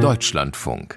Deutschlandfunk.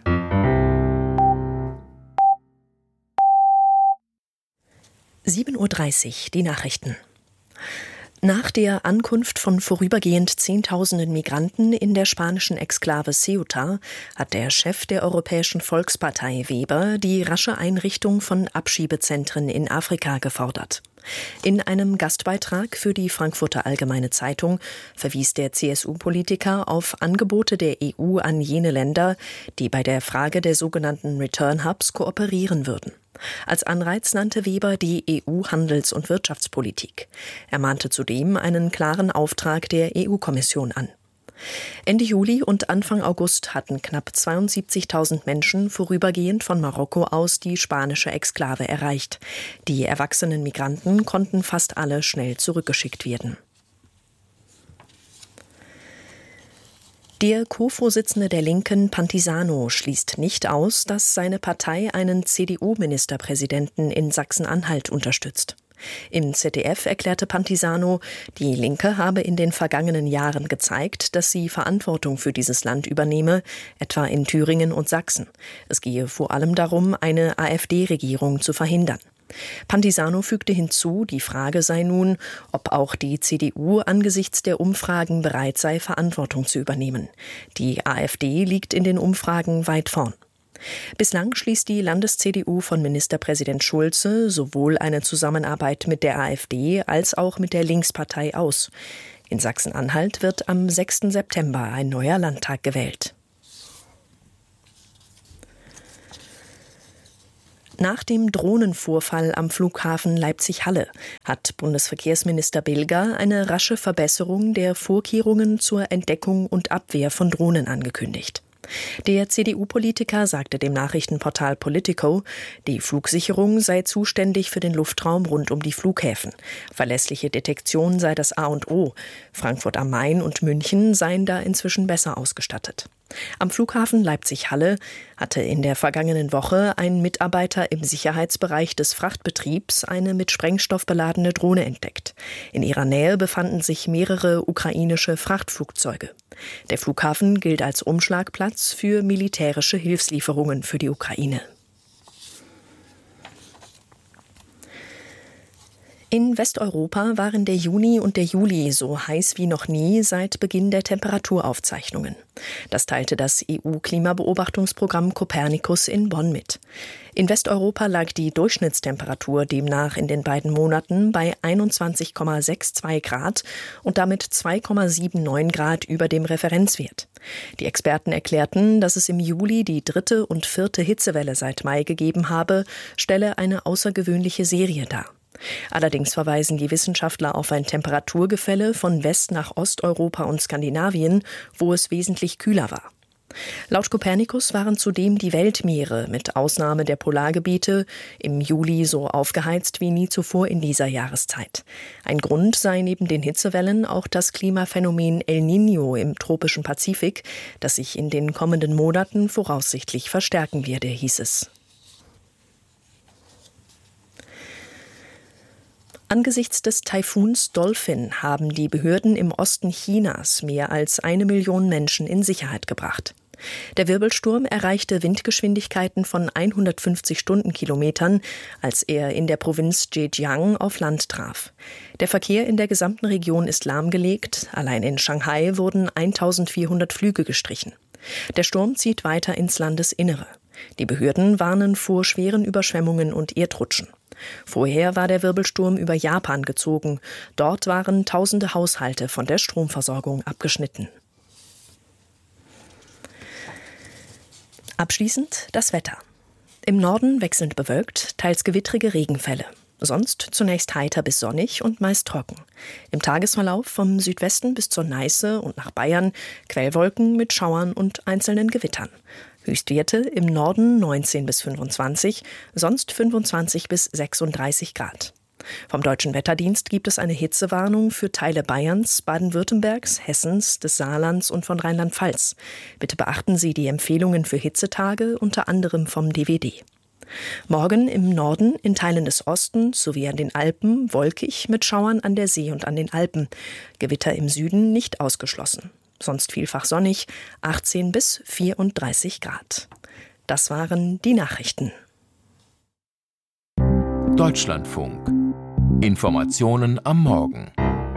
(7:30 Uhr) die Nachrichten. Nach der Ankunft von vorübergehend Zehntausenden Migranten in der spanischen Exklave Ceuta hat der Chef der Europäischen Volkspartei Weber die rasche Einrichtung von Abschiebezentren in Afrika gefordert. In einem Gastbeitrag für die Frankfurter Allgemeine Zeitung verwies der CSU-Politiker auf Angebote der EU an jene Länder, die bei der Frage der sogenannten Return Hubs kooperieren würden. Als Anreiz nannte Weber die EU-Handels- und Wirtschaftspolitik. Er mahnte zudem einen klaren Auftrag der EU-Kommission an. Ende Juli und Anfang August hatten knapp 72.000 Menschen vorübergehend von Marokko aus die spanische Exklave erreicht. Die erwachsenen Migranten konnten fast alle schnell zurückgeschickt werden. Der Co-Vorsitzende der Linken, Pantisano, schließt nicht aus, dass seine Partei einen CDU-Ministerpräsidenten in Sachsen-Anhalt unterstützt. Im ZDF erklärte Pantisano, die Linke habe in den vergangenen Jahren gezeigt, dass sie Verantwortung für dieses Land übernehme, etwa in Thüringen und Sachsen. Es gehe vor allem darum, eine AfD-Regierung zu verhindern. Pantisano fügte hinzu, die Frage sei nun, ob auch die CDU angesichts der Umfragen bereit sei, Verantwortung zu übernehmen. Die AfD liegt in den Umfragen weit vorn. Bislang schließt die Landes-CDU von Ministerpräsident Schulze sowohl eine Zusammenarbeit mit der AfD als auch mit der Linkspartei aus. In Sachsen-Anhalt wird am 6. September ein neuer Landtag gewählt. Nach dem Drohnenvorfall am Flughafen Leipzig-Halle hat Bundesverkehrsminister Bilger eine rasche Verbesserung der Vorkehrungen zur Entdeckung und Abwehr von Drohnen angekündigt. Der CDU-Politiker sagte dem Nachrichtenportal Politico, die Flugsicherung sei zuständig für den Luftraum rund um die Flughäfen. Verlässliche Detektion sei das A und O. Frankfurt am Main und München seien da inzwischen besser ausgestattet. Am Flughafen Leipzig-Halle hatte in der vergangenen Woche ein Mitarbeiter im Sicherheitsbereich des Frachtbetriebs eine mit Sprengstoff beladene Drohne entdeckt. In ihrer Nähe befanden sich mehrere ukrainische Frachtflugzeuge. Der Flughafen gilt als Umschlagplatz für militärische Hilfslieferungen für die Ukraine. In Westeuropa waren der Juni und der Juli so heiß wie noch nie seit Beginn der Temperaturaufzeichnungen. Das teilte das EU-Klimabeobachtungsprogramm Copernicus in Bonn mit. In Westeuropa lag die Durchschnittstemperatur demnach in den beiden Monaten bei 21,62 Grad und damit 2,79 Grad über dem Referenzwert. Die Experten erklärten, dass es im Juli die dritte und vierte Hitzewelle seit Mai gegeben habe, stelle eine außergewöhnliche Serie dar. Allerdings verweisen die Wissenschaftler auf ein Temperaturgefälle von West- nach Osteuropa und Skandinavien, wo es wesentlich kühler war. Laut Copernicus waren zudem die Weltmeere mit Ausnahme der Polargebiete im Juli so aufgeheizt wie nie zuvor in dieser Jahreszeit. Ein Grund sei neben den Hitzewellen auch das Klimaphänomen El Niño im tropischen Pazifik, das sich in den kommenden Monaten voraussichtlich verstärken werde, hieß es. Angesichts des Taifuns Dolphin haben die Behörden im Osten Chinas mehr als 1 Million Menschen in Sicherheit gebracht. Der Wirbelsturm erreichte Windgeschwindigkeiten von 150 Stundenkilometern, als er in der Provinz Zhejiang auf Land traf. Der Verkehr in der gesamten Region ist lahmgelegt. Allein in Shanghai wurden 1400 Flüge gestrichen. Der Sturm zieht weiter ins Landesinnere. Die Behörden warnen vor schweren Überschwemmungen und Erdrutschen. Vorher war der Wirbelsturm über Japan gezogen. Dort waren tausende Haushalte von der Stromversorgung abgeschnitten. Abschließend das Wetter. Im Norden wechselnd bewölkt, teils gewittrige Regenfälle. Sonst zunächst heiter bis sonnig und meist trocken. Im Tagesverlauf vom Südwesten bis zur Neiße und nach Bayern Quellwolken mit Schauern und einzelnen Gewittern. Höchstwerte im Norden 19 bis 25, sonst 25 bis 36 Grad. Vom Deutschen Wetterdienst gibt es eine Hitzewarnung für Teile Bayerns, Baden-Württembergs, Hessens, des Saarlands und von Rheinland-Pfalz. Bitte beachten Sie die Empfehlungen für Hitzetage, unter anderem vom DWD. Morgen im Norden, in Teilen des Ostens sowie an den Alpen wolkig mit Schauern an der See und an den Alpen. Gewitter im Süden nicht ausgeschlossen. sonst vielfach sonnig, 18 bis 34 Grad. Das waren die Nachrichten. Deutschlandfunk. Informationen am Morgen.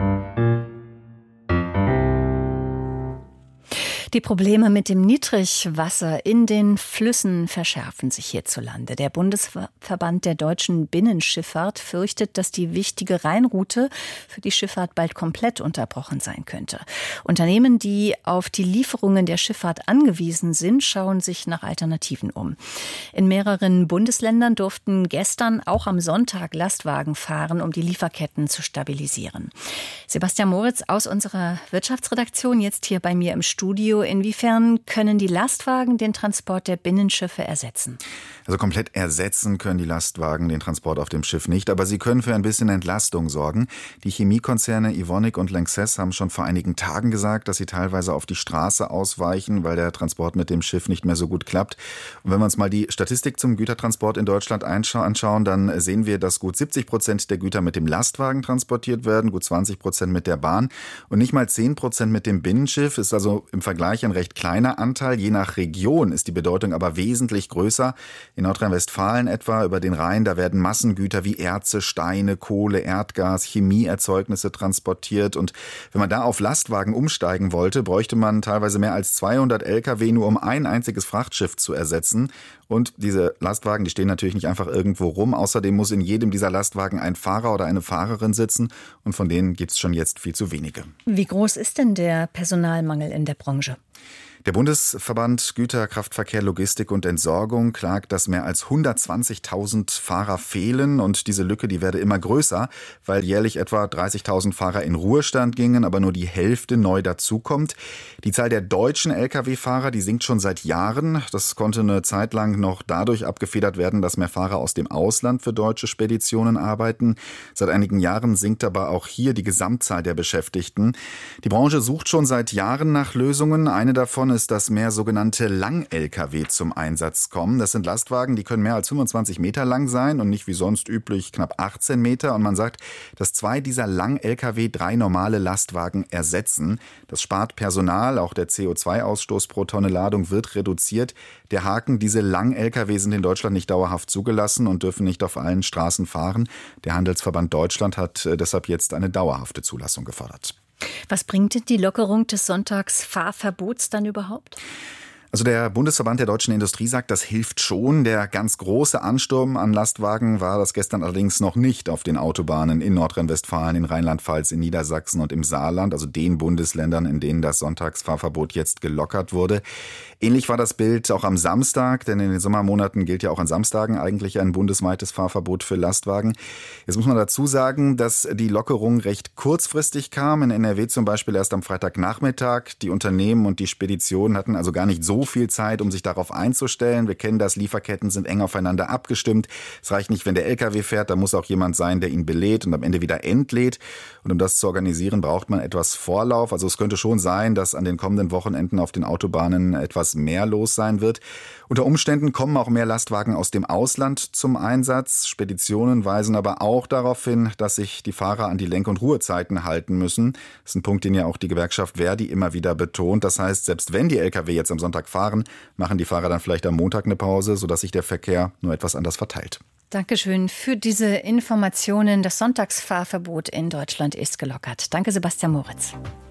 Die Probleme mit dem Niedrigwasser in den Flüssen verschärfen sich hierzulande. Der Bundesverband der deutschen Binnenschifffahrt fürchtet, dass die wichtige Rheinroute für die Schifffahrt bald komplett unterbrochen sein könnte. Unternehmen, die auf die Lieferungen der Schifffahrt angewiesen sind, schauen sich nach Alternativen um. In mehreren Bundesländern durften gestern auch am Sonntag Lastwagen fahren, um die Lieferketten zu stabilisieren. Sebastian Moritz aus unserer Wirtschaftsredaktion jetzt hier bei mir im Studio. Inwiefern können die Lastwagen den Transport der Binnenschiffe ersetzen? Also komplett ersetzen können die Lastwagen den Transport auf dem Schiff nicht, aber sie können für ein bisschen Entlastung sorgen. Die Chemiekonzerne Evonik und Lanxess haben schon vor einigen Tagen gesagt, dass sie teilweise auf die Straße ausweichen, weil der Transport mit dem Schiff nicht mehr so gut klappt. Und wenn wir uns mal die Statistik zum Gütertransport in Deutschland anschauen, dann sehen wir, dass gut 70% der Güter mit dem Lastwagen transportiert werden, gut 20% mit der Bahn und nicht mal 10% mit dem Binnenschiff. Ist also im Vergleich ein recht kleiner Anteil. Je nach Region ist die Bedeutung aber wesentlich größer. In Nordrhein-Westfalen etwa über den Rhein, da werden Massengüter wie Erze, Steine, Kohle, Erdgas, Chemieerzeugnisse transportiert. Und wenn man da auf Lastwagen umsteigen wollte, bräuchte man teilweise mehr als 200 Lkw, nur um ein einziges Frachtschiff zu ersetzen. Und diese Lastwagen, die stehen natürlich nicht einfach irgendwo rum. Außerdem muss in jedem dieser Lastwagen ein Fahrer oder eine Fahrerin sitzen. Und von denen gibt es schon jetzt viel zu wenige. Wie groß ist denn der Personalmangel in der Branche? Der Bundesverband Güter, Kraftverkehr, Logistik und Entsorgung klagt, dass mehr als 120.000 Fahrer fehlen und diese Lücke, die werde immer größer, weil jährlich etwa 30.000 Fahrer in Ruhestand gingen, aber nur die Hälfte neu dazukommt. Die Zahl der deutschen Lkw-Fahrer, die sinkt schon seit Jahren. Das konnte eine Zeit lang noch dadurch abgefedert werden, dass mehr Fahrer aus dem Ausland für deutsche Speditionen arbeiten. Seit einigen Jahren sinkt aber auch hier die Gesamtzahl der Beschäftigten. Die Branche sucht schon seit Jahren nach Lösungen. Eine davon ist, dass mehr sogenannte Lang-Lkw zum Einsatz kommen. Das sind Lastwagen, die können mehr als 25 Meter lang sein und nicht wie sonst üblich knapp 18 Meter. Und man sagt, dass 2 dieser Lang-Lkw 3 normale Lastwagen ersetzen. Das spart Personal, auch der CO2-Ausstoß pro Tonne Ladung wird reduziert. Der Haken, diese Lang-Lkw sind in Deutschland nicht dauerhaft zugelassen und dürfen nicht auf allen Straßen fahren. Der Handelsverband Deutschland hat deshalb jetzt eine dauerhafte Zulassung gefordert. Was bringt denn die Lockerung des Sonntagsfahrverbots dann überhaupt? Also der Bundesverband der deutschen Industrie sagt, das hilft schon. Der ganz große Ansturm an Lastwagen war das gestern allerdings noch nicht auf den Autobahnen in Nordrhein-Westfalen, in Rheinland-Pfalz, in Niedersachsen und im Saarland, also den Bundesländern, in denen das Sonntagsfahrverbot jetzt gelockert wurde. Ähnlich war das Bild auch am Samstag, denn in den Sommermonaten gilt ja auch an Samstagen eigentlich ein bundesweites Fahrverbot für Lastwagen. Jetzt muss man dazu sagen, dass die Lockerung recht kurzfristig kam. In NRW zum Beispiel erst am Freitagnachmittag. Die Unternehmen und die Speditionen hatten also gar nicht so viel Zeit, um sich darauf einzustellen. Wir kennen das, Lieferketten sind eng aufeinander abgestimmt. Es reicht nicht, wenn der LKW fährt, da muss auch jemand sein, der ihn belädt und am Ende wieder entlädt. Und um das zu organisieren, braucht man etwas Vorlauf. Also es könnte schon sein, dass an den kommenden Wochenenden auf den Autobahnen etwas mehr los sein wird. Unter Umständen kommen auch mehr Lastwagen aus dem Ausland zum Einsatz. Speditionen weisen aber auch darauf hin, dass sich die Fahrer an die Lenk- und Ruhezeiten halten müssen. Das ist ein Punkt, den ja auch die Gewerkschaft Verdi immer wieder betont. Das heißt, selbst wenn die Lkw jetzt am Sonntag fahren, machen die Fahrer dann vielleicht am Montag eine Pause, sodass sich der Verkehr nur etwas anders verteilt. Dankeschön für diese Informationen. Das Sonntagsfahrverbot in Deutschland ist gelockert. Danke, Sebastian Moritz.